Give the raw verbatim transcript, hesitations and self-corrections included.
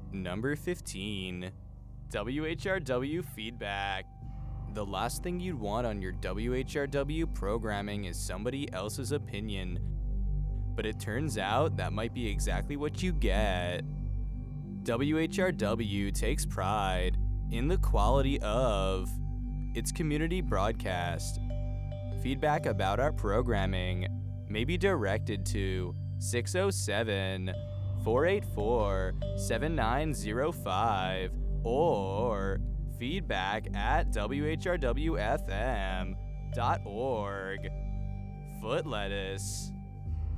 Number fifteen. W H R W feedback. The last thing you'd want on your W H R W programming is somebody else's opinion. But it turns out that might be exactly what you get. W H R W takes pride in the quality of its community broadcast. Feedback about our programming may be directed to six oh seven, four eight four, seven nine oh five or feedback at W H R W F M dot org. Foot lettuce.